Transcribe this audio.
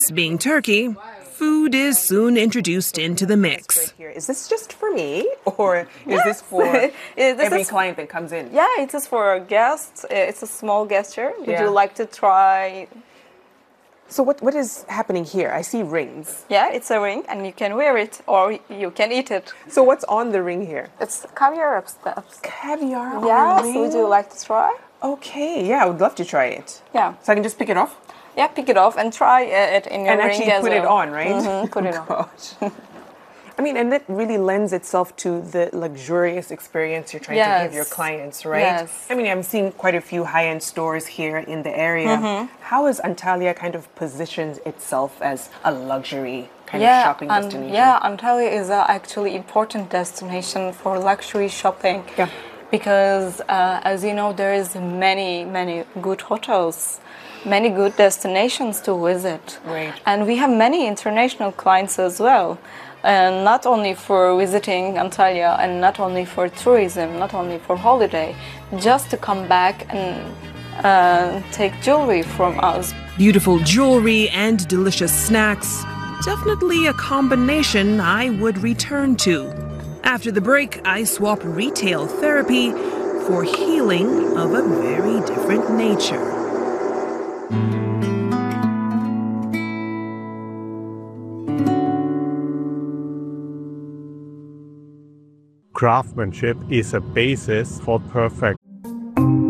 Being Turkey, food is soon introduced into the mix. Is this just for me, or is this for every client that comes in? Yeah, it is for guests. It's a small gesture. Would Yeah. you like to try? So what is happening here? I see rings. Yeah, it's a ring, and you can wear it or you can eat it. So what's on the ring here? It's caviar stuff. Caviar on a Yes, ring? would you like to try? Okay, yeah, I would love to try it. Yeah. So I can just pick it off? Yeah, pick it off and try it in your And ring actually as put it well. on, right? Mm-hmm, put it on. Gosh. I mean, and that really lends itself to the luxurious experience you're trying to give your clients, right? Yes. I mean, I'm seeing quite a few high-end stores here in the area. How has Antalya kind of positioned itself as a luxury kind of shopping destination? Yeah, Antalya is an actually important destination for luxury shopping. Yeah. Because, as you know, there is many good hotels, many good destinations to visit. Right. And we have many international clients as well. And not only for visiting Antalya and not only for tourism, not only for holiday, just to come back and take jewelry from us. Beautiful jewelry and delicious snacks. Definitely a combination I would return to. After the break, I swap retail therapy for healing of a very different nature. Craftsmanship is a basis for perfect